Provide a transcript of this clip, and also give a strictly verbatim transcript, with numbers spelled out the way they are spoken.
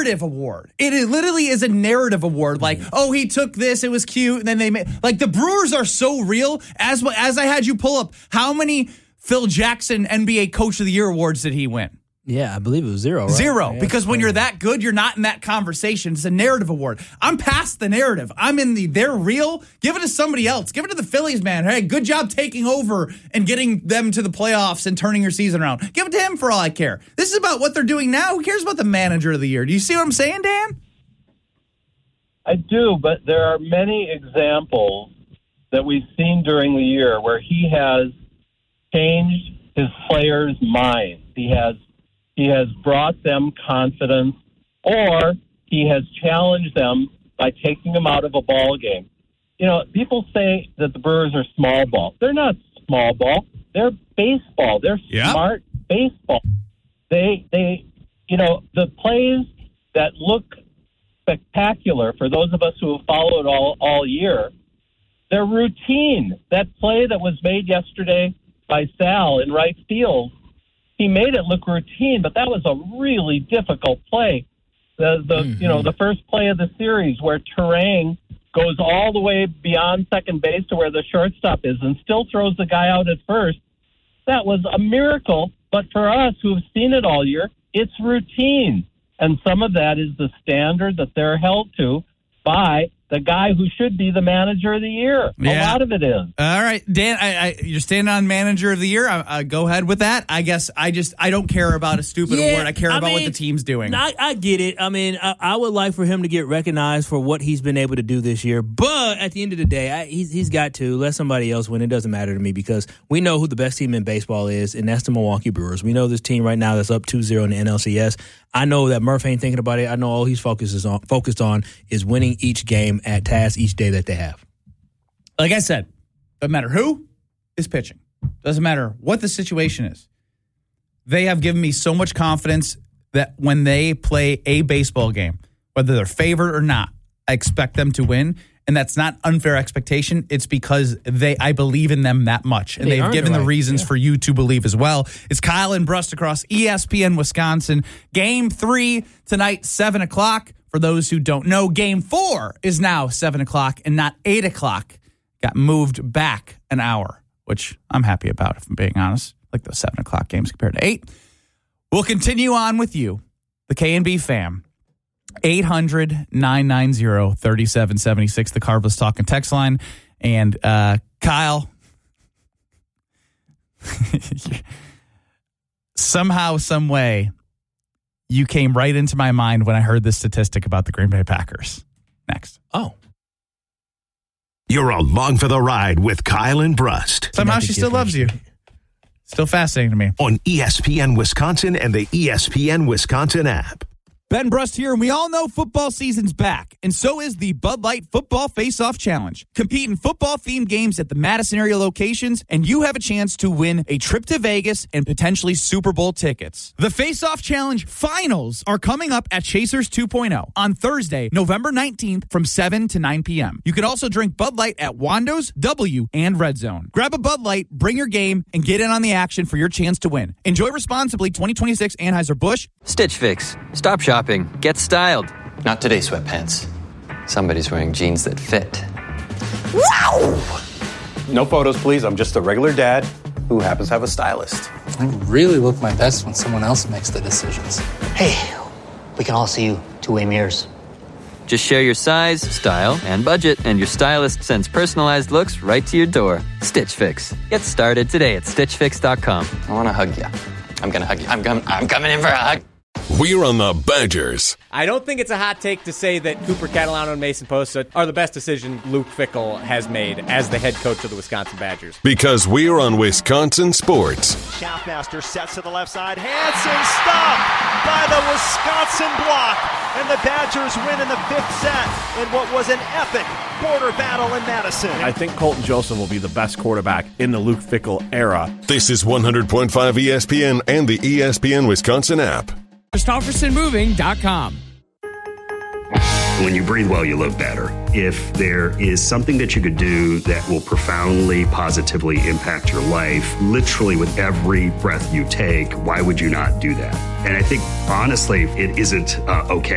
narrative award. It is, literally is a narrative award. Like, mm. oh, he took this, it was cute, and then they made like the Brewers are so real. As as I had you pull up, how many Phil Jackson N B A Coach of the Year awards did he win? Yeah, I believe it was zero. Right? Zero. Yeah, because when you're that good, you're not in that conversation. It's a narrative award. I'm past the narrative. I'm in the they're real. Give it to somebody else. Give it to the Phillies, man. Hey, good job taking over and getting them to the playoffs and turning your season around. Give it to him for all I care. This is about what they're doing now. Who cares about the manager of the year? Do you see what I'm saying, Dan? I do, but there are many examples that we've seen during the year where he has changed his players' minds. He has He has brought them confidence, or he has challenged them by taking them out of a ball game. You know, people say that the Brewers are small ball. They're not small ball. They're baseball. They're yep. smart baseball. They, they, you know, the plays that look spectacular for those of us who have followed all, all year, they're routine. That play that was made yesterday by Sal in right field, he made it look routine, but that was a really difficult play. The the mm-hmm. you know the first play of the series where Turang goes all the way beyond second base to where the shortstop is and still throws the guy out at first. That was a miracle. But for us who have seen it all year, it's routine, and some of that is the standard that they're held to by the guy who should be the manager of the year. Yeah. A lot of it is. All right, Dan, I, I, you're standing on manager of the year. I, I, go ahead with that. I guess I just I don't care about a stupid yeah, award. I care I about mean, what the team's doing. I, I get it. I mean, I, I would like for him to get recognized for what he's been able to do this year. But at the end of the day, I, he's, he's got to let somebody else win. It doesn't matter to me because we know who the best team in baseball is, and that's the Milwaukee Brewers. We know this team right now that's up two zero in the N L C S. I know that Murph ain't thinking about it. I know all he's focuses on, focused on is winning each game at task each day that they have. Like I said, doesn't matter who is pitching. Doesn't matter what the situation is. They have given me so much confidence that when they play a baseball game, whether they're favored or not, I expect them to win. And that's not unfair expectation. It's because they I believe in them that much. And they they've given right. the reasons yeah. for you to believe as well. It's Kyle and Brust across E S P N Wisconsin. Game three tonight, seven o'clock. For those who don't know, game four is now seven o'clock and not eight o'clock. Got moved back an hour, which I'm happy about, if I'm being honest. Like those seven o'clock games compared to eight. We'll continue on with you, the K and B fam. eight hundred, nine nine zero, three seven seven six, the Carbless Talk and text line. And uh, Kyle, somehow, some way, you came right into my mind when I heard this statistic about the Green Bay Packers. Next. Oh. You're along for the ride with Kyle and Brust. Somehow she still loves you. Still fascinating to me. On E S P N Wisconsin and the E S P N Wisconsin app. Ben Brust here, and we all know football season's back, and so is the Bud Light Football Face-Off Challenge. Compete in football-themed games at the Madison area locations, and you have a chance to win a trip to Vegas and potentially Super Bowl tickets. The Face-Off Challenge finals are coming up at Chasers two point oh on Thursday, November nineteenth from seven to nine p.m. You can also drink Bud Light at Wando's, W, and Red Zone. Grab a Bud Light, bring your game, and get in on the action for your chance to win. Enjoy responsibly. twenty twenty-six Anheuser-Busch. Stitch Fix. Stop shopping. Get styled. Not today, sweatpants. Somebody's wearing jeans that fit. Wow! No photos, please. I'm just a regular dad who happens to have a stylist. I really look my best when someone else makes the decisions. Hey, we can all see you two-way mirrors. Just share your size, style, and budget, and your stylist sends personalized looks right to your door. Stitch Fix. Get started today at stitch fix dot com. I want to hug you. I'm going to hug you. I'm, com- I'm coming in for a hug. We're on the Badgers. I don't think it's a hot take to say that Cooper Catalano and Mason Posta are the best decision Luke Fickell has made as the head coach of the Wisconsin Badgers. Because we're on Wisconsin Sports. Schaffmaster sets to the left side. Hansen stopped by the Wisconsin block. And the Badgers win in the fifth set in what was an epic border battle in Madison. I think Colton Joseph will be the best quarterback in the Luke Fickell era. This is one hundred point five E S P N and the E S P N Wisconsin app. Christofferson Moving dot com. When you breathe well, you live better. If there is something that you could do that will profoundly, positively impact your life, literally with every breath you take, why would you not do that? And I think, honestly, it isn't uh, okay